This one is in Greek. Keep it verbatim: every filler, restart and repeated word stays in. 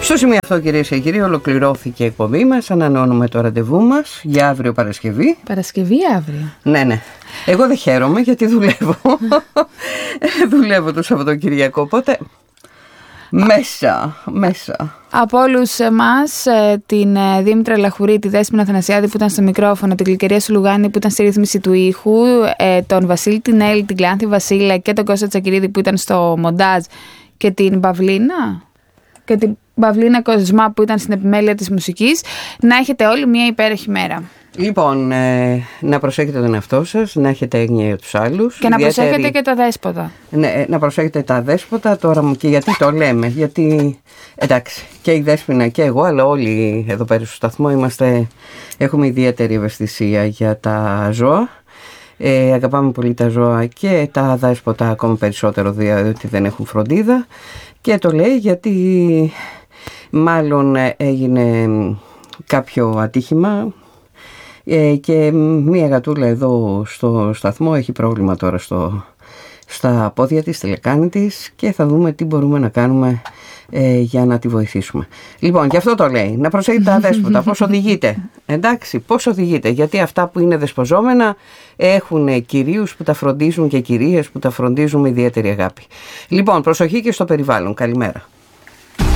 Στο σημείο αυτό, κυρίες και κύριοι, ολοκληρώθηκε η εκπομπή μας. Ανανεώνουμε το ραντεβού μας για αύριο Παρασκευή. Παρασκευή αύριο. Ναι, ναι. Εγώ δεν χαίρομαι γιατί δουλεύω. Δουλεύω το Σαββατοκυριακό, οπότε μέσα, μέσα. Από όλους εμάς, την Δήμητρα Λαχουρή, τη Δέσποινα Αθανασιάδη που ήταν στο μικρόφωνο, την Γλυκερία Σουλουγάνη που ήταν στη ρύθμιση του ήχου, τον Βασίλη Τινέλη, την Κλάνθη Βασίλα και τον Κώστα Τσακυρίδη που ήταν στο μοντάζ και την Παυλίνα και την Παυλίνα Κοσμά που ήταν στην επιμέλεια της μουσικής, να έχετε όλοι μια υπέροχη μέρα. Λοιπόν, ε, να προσέχετε τον εαυτό σας, να έχετε έγνοια για τους άλλους. Και να ιδιαίτερη... προσέχετε και τα δέσποτα. Ναι, να προσέχετε τα δέσποτα τώρα και γιατί το λέμε. Γιατί, εντάξει, και η Δέσποινα και εγώ, αλλά όλοι εδώ πέρα στο σταθμό είμαστε, έχουμε ιδιαίτερη ευαισθησία για τα ζώα. Ε, αγαπάμε πολύ τα ζώα και τα δέσποτα ακόμα περισσότερο, διότι δεν έχουν φροντίδα. Και το λέει γιατί μάλλον έγινε κάποιο ατύχημα και μία γατούλα εδώ στο σταθμό έχει πρόβλημα τώρα στο, στα πόδια της, στη λεκάνη της και θα δούμε τι μπορούμε να κάνουμε ε, για να τη βοηθήσουμε. Λοιπόν, γι' αυτό το λέει, να προσέχετε τα δέσποτα, πώς οδηγείτε, εντάξει, πώς οδηγείτε, γιατί αυτά που είναι δεσποζόμενα έχουν κυρίους που τα φροντίζουν και κυρίες που τα φροντίζουν με ιδιαίτερη αγάπη. Λοιπόν, προσοχή και στο περιβάλλον. Καλημέρα.